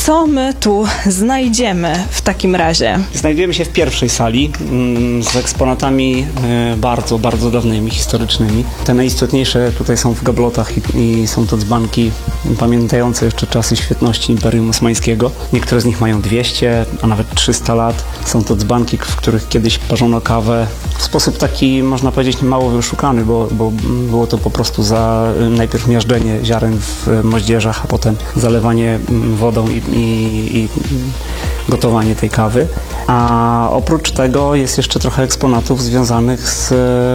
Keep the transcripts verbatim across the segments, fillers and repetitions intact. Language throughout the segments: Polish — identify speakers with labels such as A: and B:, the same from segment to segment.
A: Co my tu znajdziemy w takim razie?
B: Znajdujemy się w pierwszej sali z eksponatami bardzo, bardzo dawnymi, historycznymi. Te najistotniejsze tutaj są w gablotach i, i są to dzbanki pamiętające jeszcze czasy świetności Imperium Osmańskiego. Niektóre z nich mają dwieście, a nawet trzysta lat. Są to dzbanki, w których kiedyś parzono kawę w sposób taki, można powiedzieć, mało wyszukany, bo, bo było to po prostu za najpierw miażdżenie ziaren w moździerzach, a potem zalewanie wodą i, i, i gotowanie tej kawy. A oprócz tego jest jeszcze trochę eksponatów związanych z,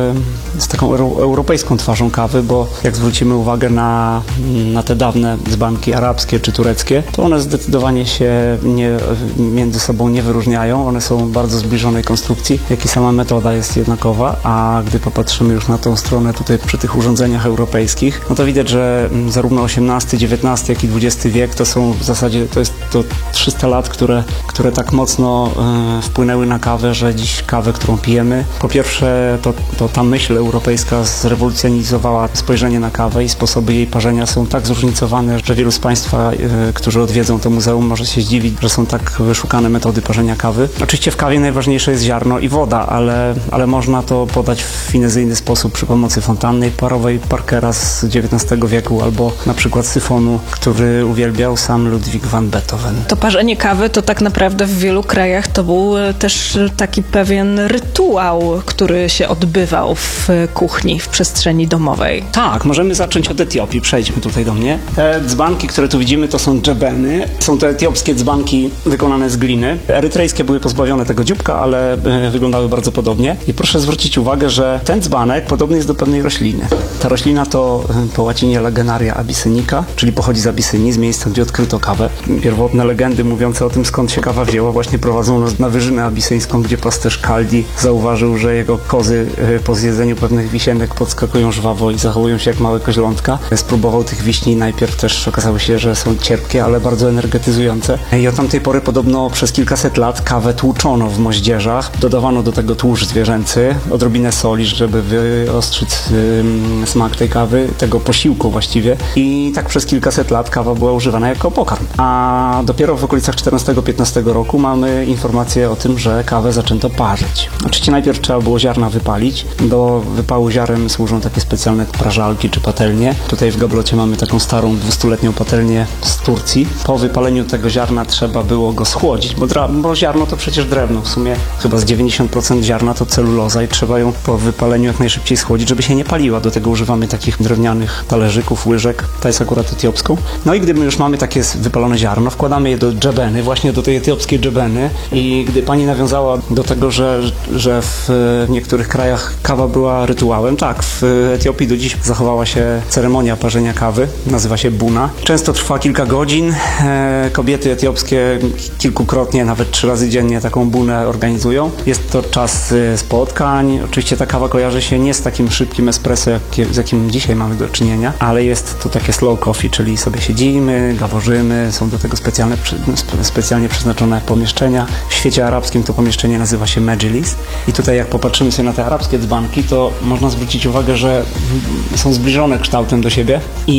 B: z taką euro, europejską twarzą kawy, bo jak zwrócimy uwagę na, na te dawne dzbanki arabskie czy tureckie, to one zdecydowanie się nie, między sobą nie wyróżniają. One są bardzo zbliżonej konstrukcji, jak i sama metoda jest jednakowa, a gdy popatrzymy już na tą stronę tutaj przy tych urządzeniach europejskich, no to widać, że zarówno osiemnasty, dziewiętnasty, jak i dwudziesty wiek to są w zasadzie, to jest to trzysta lat, które, które tak mocno y, wpłynęły na kawę, że dziś kawę, którą pijemy, po pierwsze to, to ta myśl europejska zrewolucjonizowała spojrzenie na kawę i sposoby jej parzenia są tak zróżnicowane, że wielu z Państwa, y, którzy odwiedzą to muzeum, może się zdziwić, że są tak wyszukane metody parzenia kawy. Oczywiście w kawie najważniejsze jest ziarno i woda, ale, ale można to podać w finezyjny sposób przy pomocy fontanny parowej Parkera z dziewiętnastego wieku albo na przykład syfonu, który uwielbiał sam Ludwig van Beethoven.
A: To parzenie kawy to tak naprawdę w wielu krajach to był też taki pewien rytuał, który się odbywał w kuchni, w przestrzeni domowej.
B: Tak, możemy zacząć od Etiopii. Przejdźmy tutaj do mnie. Te dzbanki, które tu widzimy, to są dżebeny. Są to etiopskie dzbanki wykonane z gliny. Erytrejskie były pozbawione tego dzióbka, ale wyglądały bardzo podobnie. I proszę zwrócić uwagę, że ten dzbanek podobny jest do pewnej rośliny. Ta roślina to po łacinie Lagenaria abyssinica, czyli pochodzi z Abysynii, z miejsca, gdzie odkryto kawę. Pierwotne legendy mówiące o tym, skąd się kawa wzięła, właśnie prowadzą nas na wyżynę abysyńską, gdzie pasterz Kaldi zauważył, że jego kozy po zjedzeniu pewnych wisienek podskakują żwawo i zachowują się jak małe koźlątka. Spróbował tych wiśni, najpierw też okazało się, że są cierpkie, ale bardzo energetyzujące. I od tamtej pory podobno przez kilkaset lat kawę tłuczono w moździerzach. Dodawano do tego tłuszcz zwierzęcy, odrobinę soli, żeby wyostrzyć ym, smak tej kawy, tego posiłku właściwie. I tak przez kilkaset lat kawa była używana jako pokarm. A dopiero w okolicach czternastego piętnastego roku mamy informację o tym, że kawę zaczęto parzyć. Oczywiście najpierw trzeba było ziarna wypalić. Do wypału ziaren służą takie specjalne prażalki czy patelnie. Tutaj w gablocie mamy taką starą, dwustuletnią patelnię z Turcji. Po wypaleniu tego ziarna trzeba było go schłodzić, bo, dra- bo ziarno to przecież drewno. W sumie chyba z dziewięćdziesiąt procent ziarna to celuloza i trzeba ją po wypaleniu jak najszybciej schłodzić, żeby się nie paliła. Do tego używamy takich drewnianych talerzyków, łyżek. Ta jest akurat etiopską. No i gdy my już mamy takie wypalone ziarno, wkładamy je do dżebeny, właśnie do tej etiopskiej dżebeny i gdy pani nawiązała do tego, że, że w niektórych krajach kawa była rytuałem, tak, w Etiopii do dziś zachowała się ceremonia parzenia kawy, nazywa się buna. Często trwa kilka godzin. Kobiety etiopskie kilkukrotnie, nawet trzy razy dziennie taką bunę organizują. Jest to czas spotkań. Oczywiście ta kawa kojarzy się nie z takim szybkim espresso, jak, z jakim dzisiaj mamy do czynienia, ale jest to takie slow coffee, czyli sobie siedzimy, gaworzymy, są do tego specjalne, specjalnie przeznaczone pomieszczenia. W świecie arabskim to pomieszczenie nazywa się medjilis i tutaj jak popatrzymy sobie na te arabskie dzbanki, to można zwrócić uwagę, że są zbliżone kształtem do siebie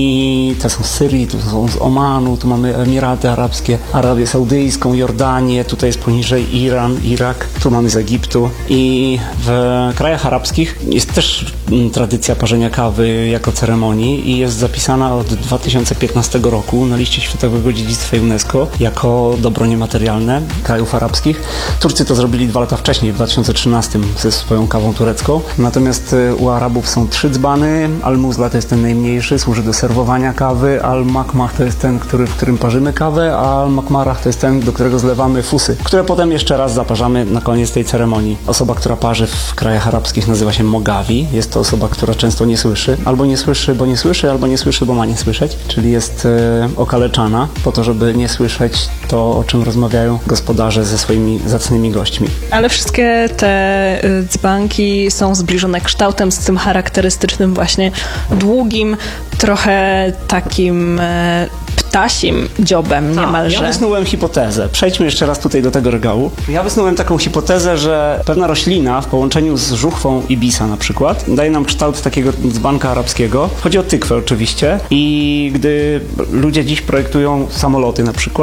B: i te są z Syrii, tu są z Omanu, tu mamy Emiraty Arabskie, Arabię Saudyjską, Jordanię, tutaj jest poniżej Iran, Irak, tu mamy z Egiptu i w krajach arabskich jest też tradycja parzenia kawy jako ceremonii i jest zapisana od dwa tysiące piętnastego roku na liście Światowego Dziedzictwa UNESCO jako dobro niematerialne krajów arabskich. Turcy to zrobili dwa lata wcześniej, w dwa tysiące trzynastym ze swoją kawą turecką. Natomiast u Arabów są trzy dzbany. Al-Muzla to jest ten najmniejszy, służy do serwowania kawy. Al-Makmah to jest ten, który, w którym parzymy kawę, a Al-Makmarah to jest ten, do którego zlewamy fusy, które potem jeszcze raz zaparzamy na koniec tej ceremonii. Osoba, która parzy w krajach arabskich, nazywa się Mogawi. Jest to osoba, która często nie słyszy. Albo nie słyszy, bo nie słyszy, albo nie słyszy, bo ma nie słyszeć. Czyli jest e, okaleczana po to, żeby nie słyszeć to, o czym rozmawiają gospodarze ze swoimi zacnymi gośćmi.
A: Ale wszystkie te dzbanki są zbliżone kształtem z tym charakterystycznym właśnie długim, trochę takim e, ptasim dziobem niemalże.
B: Ja wysnułem hipotezę. Przejdźmy jeszcze raz tutaj do tego regału. Ja wysnułem taką hipotezę, że pewna roślina w połączeniu z żuchwą ibisa na przykład daje nam kształt takiego dzbanka arabskiego. Chodzi o tykwę oczywiście i gdy ludzie dziś projektują samoloty na przykład,